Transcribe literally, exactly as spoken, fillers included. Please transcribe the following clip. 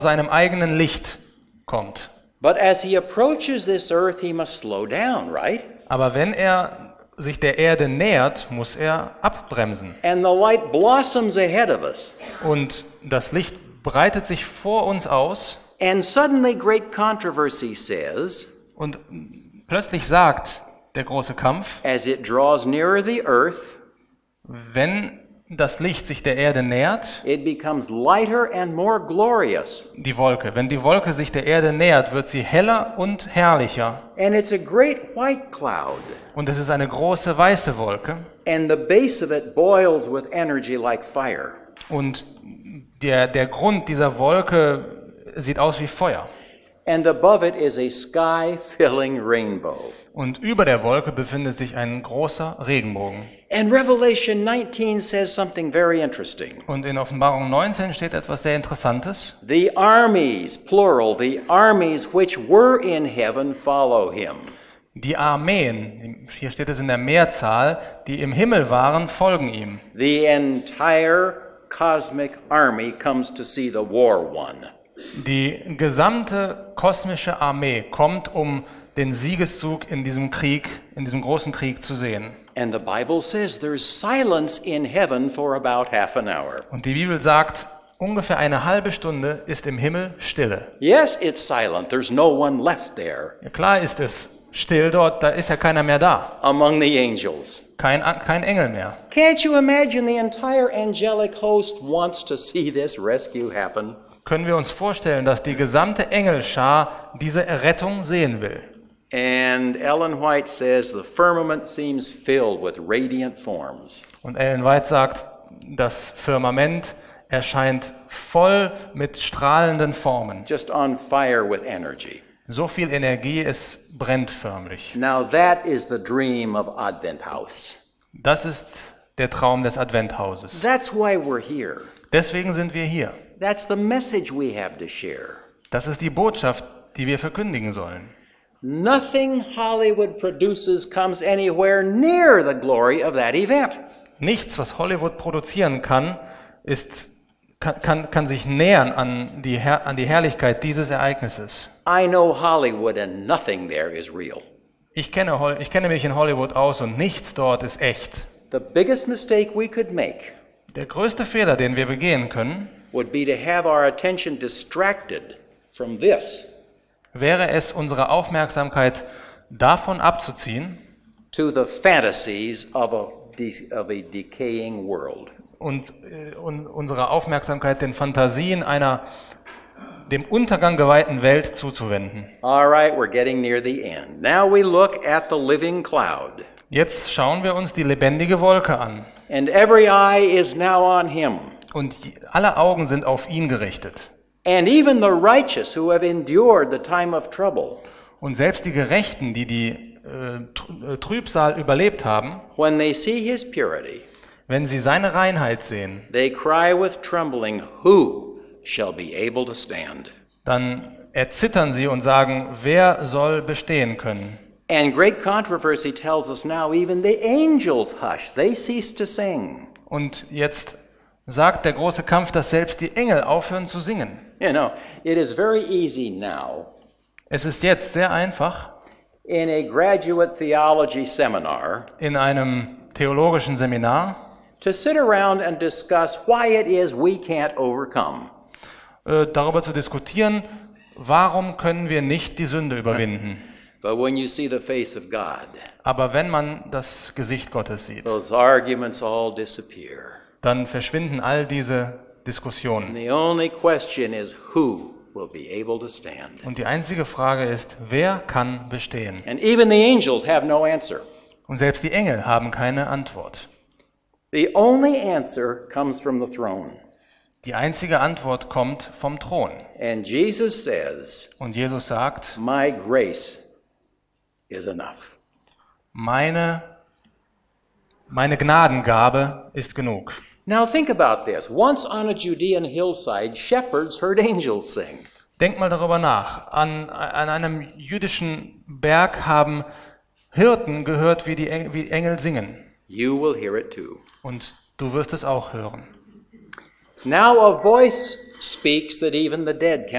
seinem eigenen Licht kommt. But as he approaches this earth, he must slow down, right? Aber wenn er sich der Erde nähert, muss er abbremsen. And the light blossoms ahead of us. Und das Licht breitet sich vor uns aus. And suddenly great controversy says, Und plötzlich sagt der große Kampf, as it draws nearer the earth, wenn das Licht sich der Erde nähert, it becomes lighter and more glorious. die Wolke, wenn die Wolke sich der Erde nähert, wird sie heller und herrlicher. And it's a great white cloud. Und es ist eine große weiße Wolke. And the base of it boils with energy like fire. Und der, der Grund dieser Wolke sieht aus wie Feuer. And above it is a sky-filling rainbow. Und über der Wolke befindet sich ein großer Regenbogen. And Revelation nineteen says something very interesting. Und in Offenbarung neunzehn steht etwas sehr Interessantes. The armies, plural, the armies which were in heaven follow him. Die Armeen, hier steht es in der Mehrzahl, die im Himmel waren, folgen ihm. The entire cosmic army comes to see the war won. Die gesamte kosmische Armee kommt, um den Siegeszug in diesem Krieg, in diesem großen Krieg zu sehen. And the Bible says there's silence in heaven for about half an hour. Und die Bibel sagt, ungefähr eine halbe Stunde ist im Himmel Stille. Yes, it's silent. There's no one left there Ja, klar ist es still dort, da ist ja keiner mehr da. among the angels. Kein, kein Engel mehr. Can't you imagine the entire angelic host wants to see this rescue happen? Können wir uns vorstellen, dass die gesamte Engelschar diese Errettung sehen will? And Ellen White says the firmament seems filled with radiant forms. Und Ellen White sagt, das Firmament erscheint voll mit strahlenden Formen. Just on fire with energy. So viel Energie, es brennt förmlich. Now that is the dream of Advent House. Das ist der Traum des Adventhauses. That's why we're here. Deswegen sind wir hier. That's the message we have to share. Das ist die Botschaft, die wir verkündigen sollen. Nothing Hollywood produces comes anywhere near the glory of that event. Nichts, was Hollywood produzieren kann, ist, kann, kann, kann sich nähern an die, Her- an die Herrlichkeit dieses Ereignisses. I know Hollywood and nothing there is real. Ich kenne, Hol- ich kenne mich in Hollywood aus und nichts dort ist echt. The biggest mistake we could make Der größte Fehler, den wir begehen können, would be to have our attention distracted from this wäre es, unsere Aufmerksamkeit davon abzuziehen to the fantasies of a, de- of a decaying world. und, äh, und unsere Aufmerksamkeit den Fantasien einer dem Untergang geweihten Welt zuzuwenden. All right, we're getting near the end. Now we look at the living cloud. Jetzt schauen wir uns die lebendige Wolke an. And every eye is now on him. Und alle Augen sind auf ihn gerichtet. And even the righteous who have endured the time of trouble, Und selbst die Gerechten, die die äh, Tr- äh, Trübsal überlebt haben, when they see his purity, wenn sie seine Reinheit sehen, they cry with trembling, who shall be able to stand? dann erzittern sie und sagen, wer soll bestehen können? And great controversy tells us now even the angels hush, they cease to sing. Und jetzt sagt der große Kampf, dass selbst die Engel aufhören zu singen. You know, it is very easy now Es ist jetzt sehr einfach, in a graduate theology seminar in einem theologischen Seminar to sit around and discuss why it is we can't overcome. äh, darüber zu diskutieren, warum können wir nicht die Sünde überwinden. But when you see the face of God, Aber wenn man das Gesicht Gottes sieht, those arguments all disappear. dann verschwinden all diese Diskussionen. The only question is who will be able to stand. Und die einzige Frage ist, wer kann bestehen? And even the angels have no answer. Und selbst die Engel haben keine Antwort. The only answer comes from the throne. Die einzige Antwort kommt vom Thron. And Jesus says, Und Jesus sagt, my grace is enough. meine, meine Gnadengabe ist genug. Now think about this. Once on a Judean hillside, shepherds heard angels sing. Denk mal darüber nach. An, an einem jüdischen Berg haben Hirten gehört, wie die Engel, wie Engel singen. You will hear it too. Und du wirst es auch hören. Now a voice speaks that even the dead